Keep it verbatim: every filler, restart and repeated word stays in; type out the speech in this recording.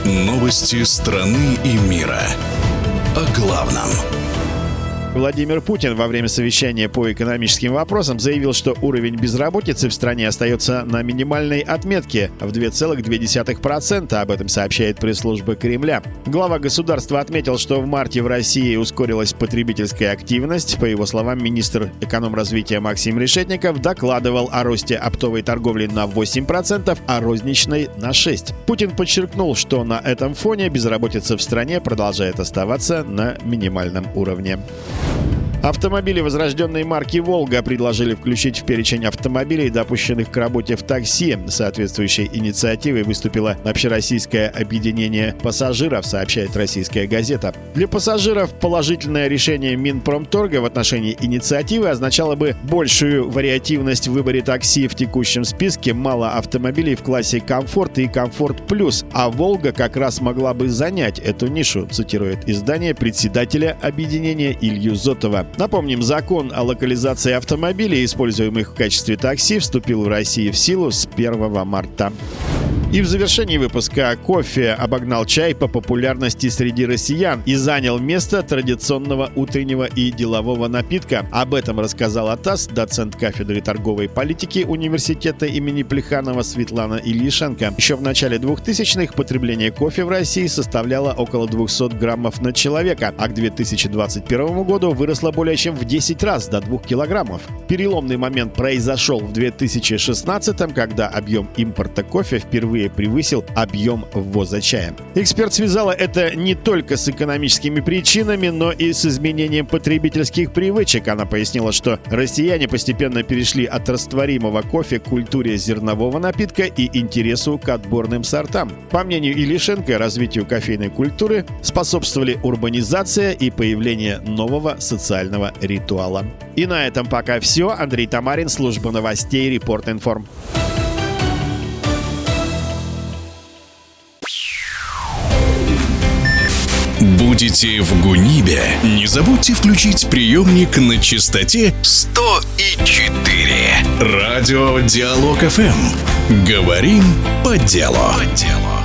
Новости страны и мира. О главном. Владимир Путин во время совещания по экономическим вопросам заявил, что уровень безработицы в стране остается на минимальной отметке в два целых две десятых процента. Об этом сообщает пресс-служба Кремля. Глава государства отметил, что в марте в России ускорилась потребительская активность. По его словам, министр экономразвития Максим Решетников докладывал о росте оптовой торговли на восемь процентов, а розничной на шесть процентов. Путин подчеркнул, что на этом фоне безработица в стране продолжает оставаться на минимальном уровне. Автомобили возрожденной марки «Волга» предложили включить в перечень автомобилей, допущенных к работе в такси. Соответствующей инициативой выступило Общероссийское объединение пассажиров, сообщает «Российская газета». Для пассажиров положительное решение Минпромторга в отношении инициативы означало бы большую вариативность в выборе такси. В текущем списке мало автомобилей в классе «Комфорт» и «Комфорт Плюс», а «Волга» как раз могла бы занять эту нишу, цитирует издание председателя объединения Илью Зотова. Напомним, закон о локализации автомобилей, используемых в качестве такси, вступил в России в силу с первого марта. И в завершении выпуска: кофе обогнал чай по популярности среди россиян и занял место традиционного утреннего и делового напитка. Об этом рассказала ТАСС доцент кафедры торговой политики университета имени Плеханова Светлана Ильишенко. Еще в начале двухтысячных потребление кофе в России составляло около двухсот граммов на человека, а к две тысячи двадцать первому году выросло более чем в десять раз, до двух килограммов. Переломный момент произошел в две тысячи шестнадцатом, когда объем импорта кофе впервые превысил объем ввоза чая. Эксперт связала это не только с экономическими причинами, но и с изменением потребительских привычек. Она пояснила, что россияне постепенно перешли от растворимого кофе к культуре зернового напитка и интересу к отборным сортам. По мнению Ильишенко, развитию кофейной культуры способствовали урбанизация и появление нового социального ритуала. И на этом пока все. Андрей Тамарин, служба новостей Репорт Информ. Будете в Гунибе? Не забудьте включить приемник на частоте сто и четыре. Радио Диалог эф эм. Говорим по делу. По делу.